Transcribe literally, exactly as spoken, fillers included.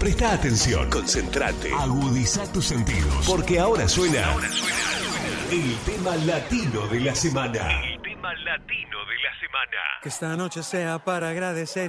Presta atención, concentrate, agudiza tus sentidos, porque ahora suena, ahora suena el tema latino de la semana. El tema latino de la semana. Que esta noche sea para agradecer.